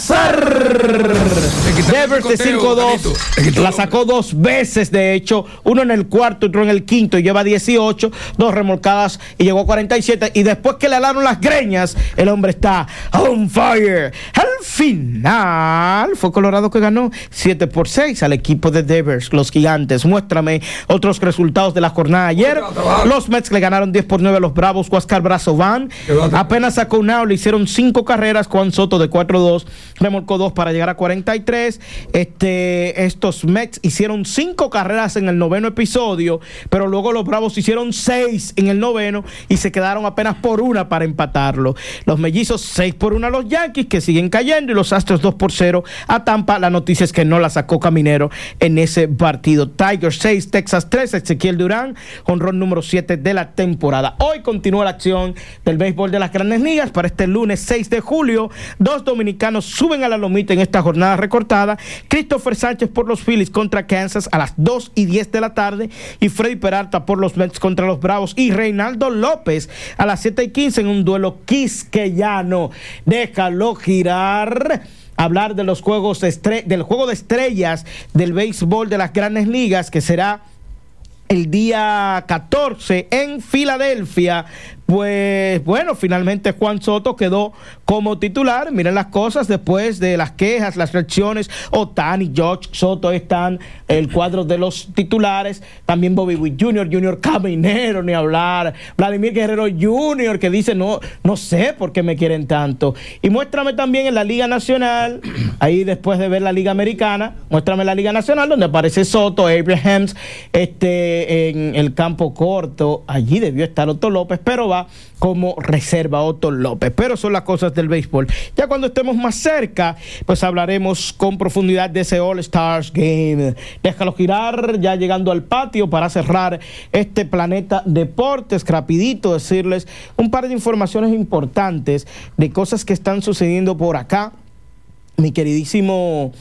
comenzar. Devers de 5-2. La sacó 2 veces, de hecho. Uno en el cuarto, otro en el quinto. Y lleva 18. 2 remolcadas y llegó a 47. Y después que le alaron las greñas, el hombre está on fire. Al final fue Colorado que ganó 7-6 al equipo de Devers, los Gigantes. Muéstrame otros resultados de la jornada ayer. Los Mets le ganaron 10-9 a los Bravos. Huáscar Brazovan apenas sacó un out, le hicieron 5 carreras. Juan Soto de 4-2 remolcó 2 para llegar a 43. Estos Mets hicieron 5 carreras en el 9º episodio, pero luego los Bravos hicieron 6 en el 9º y se quedaron apenas por 1 para empatarlo. Los Mellizos 6-1 a los Yankees, que siguen cayendo, y los Astros 2-0 a Tampa. La noticia es que no la sacó Caminero en ese partido. Tigers 6, Texas 3, Ezequiel Durán, jonrón número 7 de la temporada. Hoy continúa la acción del béisbol de las Grandes Ligas para este lunes 6 de julio. 2 dominicanos suben a la lomita en esta jornada recortada. Christopher Sánchez por los Phillies contra Kansas a las 2:10 de la tarde, y Freddy Peralta por los Mets contra los Bravos, y Reinaldo López a las 7:15 en un duelo quisqueyano. Déjalo girar. Hablar de los juegos del juego de estrellas del béisbol de las Grandes Ligas, que será el día 14 en Filadelfia. Pues bueno, finalmente Juan Soto quedó como titular. Miren las cosas después de las quejas, las reacciones. Ohtani, George Soto están en el cuadro de los titulares. También Bobby Witt Jr., Caminero, ni hablar. Vladimir Guerrero Jr., que dice, no sé por qué me quieren tanto. Y muéstrame también en la Liga Nacional, ahí después de ver la Liga Americana, muéstrame la Liga Nacional, donde aparece Soto, Abrahams, en el campo corto. Allí debió estar Otto López, pero va como reserva Otto López. Pero son las cosas del béisbol. Ya cuando estemos más cerca, pues hablaremos con profundidad de ese All-Stars Game. Déjalo girar, ya llegando al patio para cerrar este Planeta Deportes. Rapidito decirles un par de informaciones importantes de cosas que están sucediendo por acá. Mi queridísimo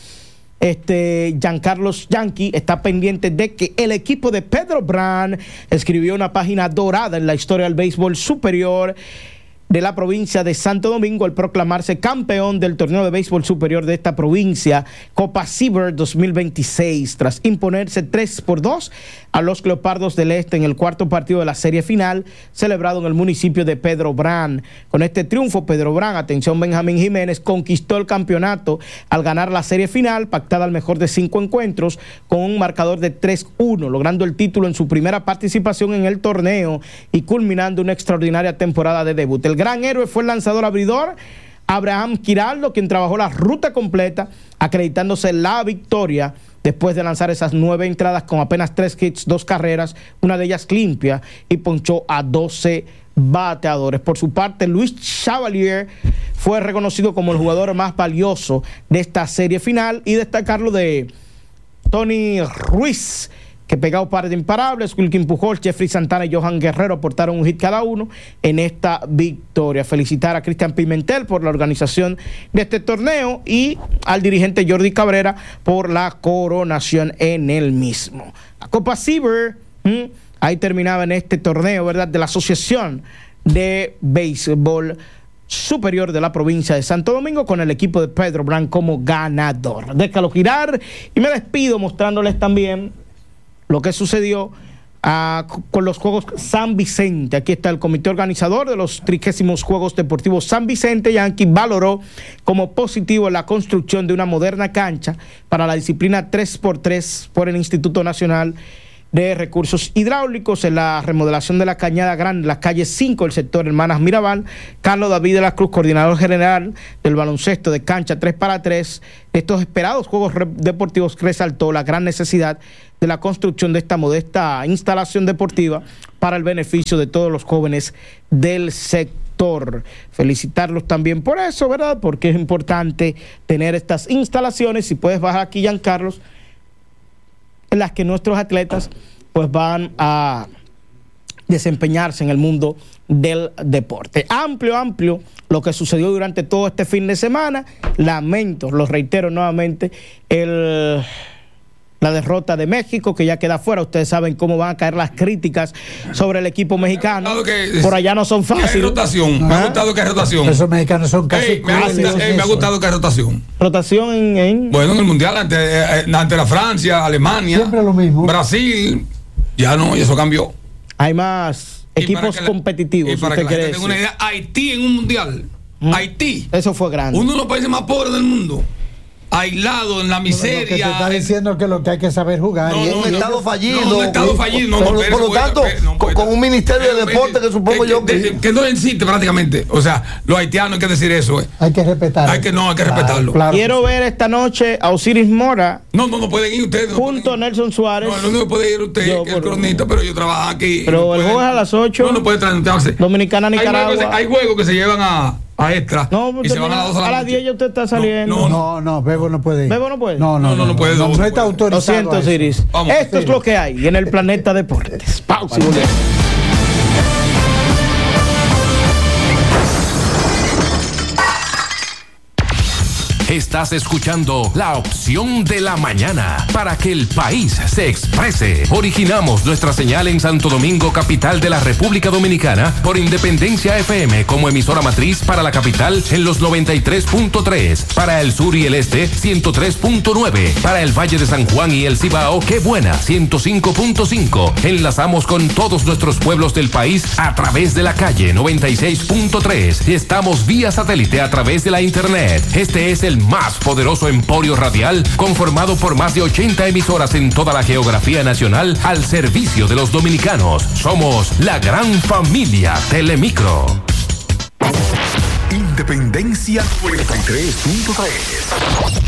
Giancarlos Yankee está pendiente de que el equipo de Pedro Brand escribió una página dorada en la historia del béisbol superior de la provincia de Santo Domingo al proclamarse campeón del torneo de béisbol superior de esta provincia, Copa Ciber 2026, tras imponerse 3-2 a los Leopardos del Este en el cuarto partido de la serie final, celebrado en el municipio de Pedro Brand. Con este triunfo, Pedro Brand, atención Benjamín Jiménez, conquistó el campeonato al ganar la serie final, pactada al mejor de 5 encuentros, con un marcador de 3-1, logrando el título en su primera participación en el torneo y culminando una extraordinaria temporada de debut. El gran héroe fue el lanzador abridor Abraham Giraldo, quien trabajó la ruta completa, acreditándose la victoria después de lanzar esas 9 entradas con apenas 3 hits, 2 carreras, una de ellas limpia, y ponchó a 12 bateadores. Por su parte, Luis Chevalier fue reconocido como el jugador más valioso de esta serie final, y destacarlo de Tony Ruiz, que pegó un par de imparables. Wilkin Pujol, Jeffrey Santana y Johan Guerrero aportaron un hit cada uno en esta victoria. Felicitar a Cristian Pimentel por la organización de este torneo y al dirigente Jordi Cabrera por la coronación en el mismo. La Copa Ciber, ahí terminaba en este torneo, ¿verdad?, de la Asociación de Béisbol Superior de la provincia de Santo Domingo, con el equipo de Pedro Brand como ganador. Déjalo girar y me despido mostrándoles también lo que sucedió con los Juegos San Vicente. Aquí está el comité organizador de los 30º Juegos Deportivos San Vicente. Yankee valoró como positivo la construcción de una moderna cancha para la disciplina 3x3 por el Instituto Nacional de Recursos Hidráulicos, en la remodelación de la Cañada Grande, la calle 5, el sector Hermanas Mirabal. Carlos David de la Cruz, coordinador general del baloncesto de cancha 3x3, de estos esperados Juegos Deportivos, resaltó la gran necesidad de la construcción de esta modesta instalación deportiva para el beneficio de todos los jóvenes del sector. Felicitarlos también por eso, ¿verdad?, porque es importante tener estas instalaciones. Si puedes bajar aquí, Giancarlos, en las que nuestros atletas pues van a desempeñarse en el mundo del deporte. Amplio lo que sucedió durante todo este fin de semana. Lamento, lo reitero nuevamente, el la derrota de México, que ya queda fuera. Ustedes saben cómo van a caer las críticas sobre el equipo mexicano. Por allá no son fáciles. Hay rotación. Me ha gustado que hay rotación. Esos mexicanos son casi. Me ha gustado que hay rotación. Rotación en. Bueno, en el Mundial, ante la Francia, Alemania. Siempre lo mismo. Brasil. Ya no, y eso cambió. Hay más equipos competitivos. Y para que la gente tenga una idea, Haití en un Mundial. Haití. Eso fue grande. Uno de los países más pobres del mundo. Aislado en la miseria. Lo que te está diciendo que lo que hay que saber jugar. Un estado fallido. Un estado fallido. Por lo tanto, con un ministerio de deporte que supongo yo que no existe prácticamente. O sea, los haitianos hay que decir eso. Hay que respetar. Hay que respetarlo. Claro. Quiero ver esta noche a Osiris Mora. No pueden ir ustedes. Junto a Nelson Suárez. No, no puede ir usted, que es cronista, pero yo trabajo aquí. Pero el juego es a las 8. No puede transmitirse. Dominicana, Nicaragua. Hay juegos que se llevan a extra. No, y se van a las 10 ya usted está saliendo. No, Bebo no puede ir. ¿Bebo no puede? No puede. No está autorizado. Lo siento, Osiris. Esto es lo que hay en el Planeta Deportes. Pausa y volvemos. Estás escuchando La Opción de la Mañana para que el país se exprese. Originamos nuestra señal en Santo Domingo, capital de la República Dominicana, por Independencia FM como emisora matriz para la capital en los 93.3, para el sur y el este 103.9, para el Valle de San Juan y el Cibao, qué buena 105.5. Enlazamos con todos nuestros pueblos del país a través de la calle 96.3 y estamos vía satélite a través de la internet. Este es el más poderoso emporio radial conformado por más de 80 emisoras en toda la geografía nacional al servicio de los dominicanos. Somos la gran familia Telemicro. Independencia 93.3.